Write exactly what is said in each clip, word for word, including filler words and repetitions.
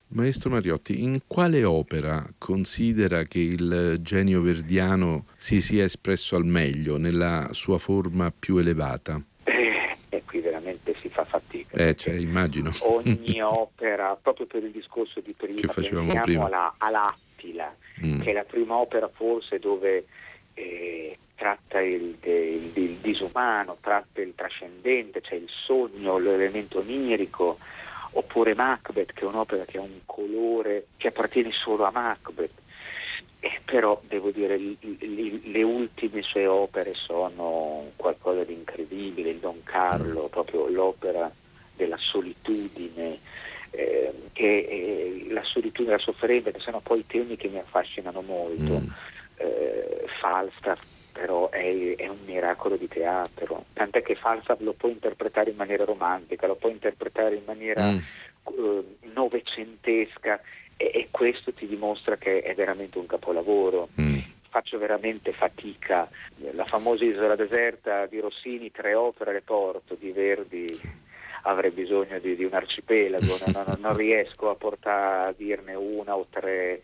Maestro Mariotti, in quale opera considera che il genio verdiano si sia espresso al meglio, nella sua forma più elevata? Eh, e qui veramente si fa fatica. Eh, cioè, immagino. Ogni opera, proprio per il discorso di prima, che facevamo pensiamo prima. alla, all'Attila, mm. che è la prima opera forse dove eh, tratta il, il, il disumano, tratta il trascendente, cioè il sogno, l'elemento onirico. Oppure Macbeth, che è un'opera che ha un colore che appartiene solo a Macbeth. Eh, però devo dire li, li, le ultime sue opere sono qualcosa di incredibile. Il Don Carlo, mm. proprio l'opera della solitudine, eh, che è la solitudine e la sofferenza, che sono poi temi che mi affascinano molto. Mm. eh, Falstaff però è, è un miracolo di teatro, tant'è che Falstaff lo può interpretare in maniera romantica, lo può interpretare in maniera mm. uh, novecentesca, e, e questo ti dimostra che è veramente un capolavoro. Mm. Faccio veramente fatica. La famosa Isola deserta di Rossini, tre opere le porto, di Verdi sì. avrei bisogno di, di un arcipelago, non, non, non riesco a portare a dirne una o tre.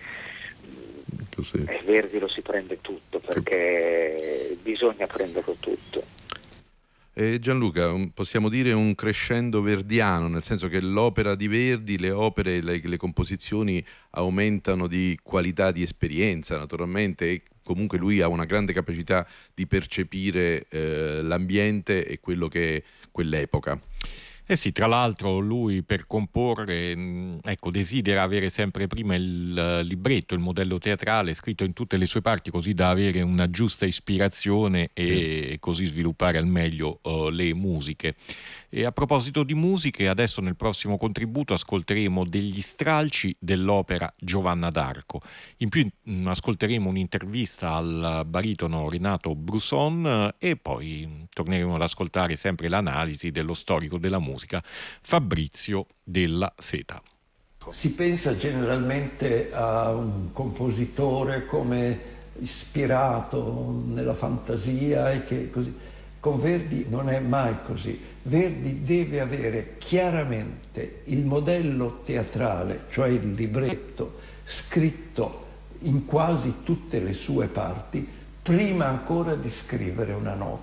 Sì. E Verdi lo si prende tutto, perché bisogna prenderlo tutto. Eh, Gianluca, possiamo dire un crescendo verdiano, nel senso che l'opera di Verdi, le opere, le, le composizioni aumentano di qualità, di esperienza naturalmente, e comunque lui ha una grande capacità di percepire eh, l'ambiente e quello che è quell'epoca. Eh sì, tra l'altro lui per comporre, mh, ecco, desidera avere sempre prima il uh, libretto, il modello teatrale scritto in tutte le sue parti, così da avere una giusta ispirazione e sì. così sviluppare al meglio uh, le musiche. E a proposito di musiche, adesso nel prossimo contributo ascolteremo degli stralci dell'opera Giovanna d'Arco. In più mh, ascolteremo un'intervista al baritono Renato Brusson uh, e poi torneremo ad ascoltare sempre l'analisi dello storico della musica Fabrizio Della Seta. Si pensa generalmente a un compositore come ispirato nella fantasia e che così. Con Verdi non è mai così. Verdi deve avere chiaramente il modello teatrale, cioè il libretto, scritto in quasi tutte le sue parti, prima ancora di scrivere una nota.